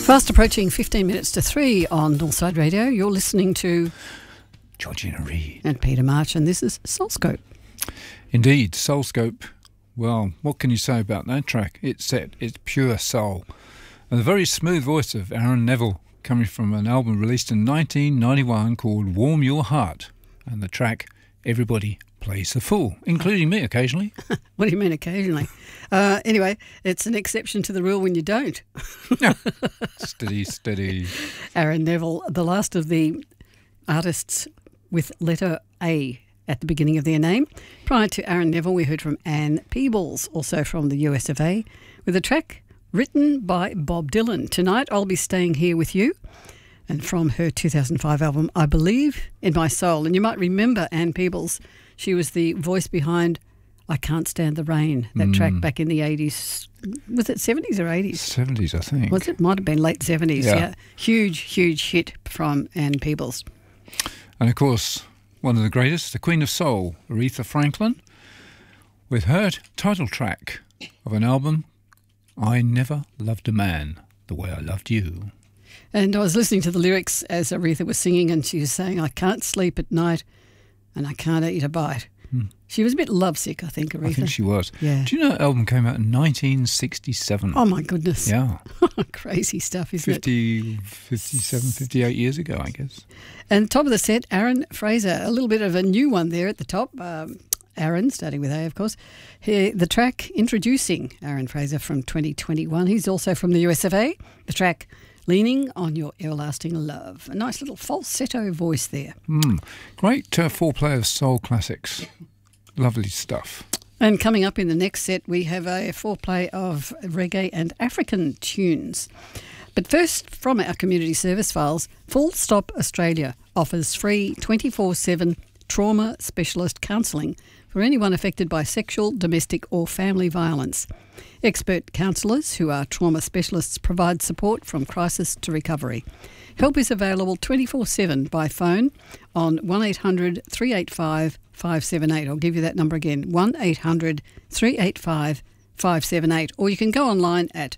Fast approaching 15 minutes to 3 on Northside Radio. You're listening to Georgina Reid and Peter March, and this is Soulscope. Indeed, Soulscope. Well, what can you say about that track? It's pure soul. And the very smooth voice of Aaron Neville, coming from an album released in 1991 called Warm Your Heart. And the track, Everybody Plays the Fool, including me occasionally. What do you mean occasionally? Anyway, it's an exception to the rule when you don't. Steady. Aaron Neville, the last of the artists with letter A at the beginning of their name. Prior to Aaron Neville, we heard from Ann Peebles, also from the US of A, with a track written by Bob Dylan. Tonight I'll be staying here with you, and from her 2005 album, I Believe in My Soul. And you might remember Ann Peebles. She was the voice behind I Can't Stand the Rain, that track back in the 80s. Was it 70s or 80s? 70s, I think. Was it? Might have been late 70s, yeah. Huge hit from Ann Peebles. And of course, one of the greatest, the Queen of Soul, Aretha Franklin, with her title track of an album, I Never Loved a Man the Way I Loved You. And I was listening to the lyrics as Aretha was singing, and she was saying, I can't sleep at night and I can't eat a bite. She was a bit lovesick, I think, Aretha. I think she was. Yeah. Do you know that album came out in 1967? Oh, my goodness. Yeah. Crazy stuff, isn't it? 57, 58 years ago, I guess. And top of the set, Aaron Fraser. A little bit of a new one there at the top. Aaron, starting with A, of course. Here, the track introducing Aaron Fraser from 2021. He's also from the US of A. The track Leaning on Your Everlasting Love. A nice little falsetto voice there. Great foreplay of soul classics. Lovely stuff. And coming up in the next set, we have a foreplay of reggae and African tunes. But first, from our community service files, Full Stop Australia offers free 24/7 trauma specialist counselling for anyone affected by sexual, domestic or family violence. Expert counsellors who are trauma specialists provide support from crisis to recovery. Help is available 24/7 by phone on 1800 385 578. I'll give you that number again, 1800 385 578. Or you can go online at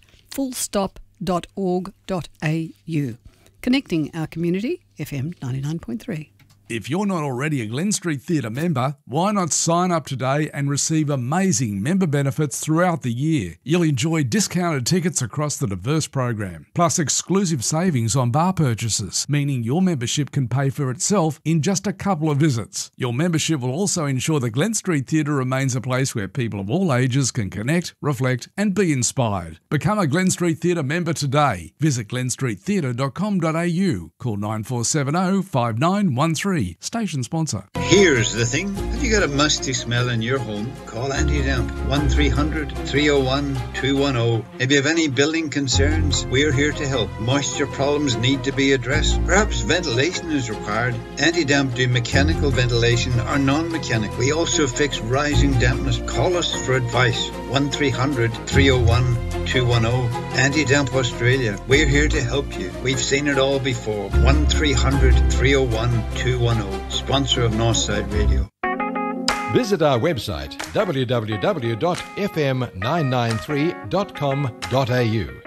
fullstop.org.au. Connecting our community, FM 99.3. If you're not already a Glen Street Theatre member, why not sign up today and receive amazing member benefits throughout the year? You'll enjoy discounted tickets across the diverse program, plus exclusive savings on bar purchases, meaning your membership can pay for itself in just a couple of visits. Your membership will also ensure the Glen Street Theatre remains a place where people of all ages can connect, reflect and be inspired. Become a Glen Street Theatre member today. Visit glenstreettheatre.com.au. Call 9470 5913. Station sponsor. Here's the thing. Have you got a musty smell in your home? Call Anti-Damp 1300 301 210. If you have any building concerns, we're here to help. Moisture problems need to be addressed. Perhaps ventilation is required. Anti-Damp do mechanical ventilation or non-mechanical. We also fix rising dampness. Call us for advice. 1300 301 210. Anti-Damp Australia. We're here to help you. We've seen it all before. 1300 301 210. Sponsor of Northside Radio. Visit our website www.fm993.com.au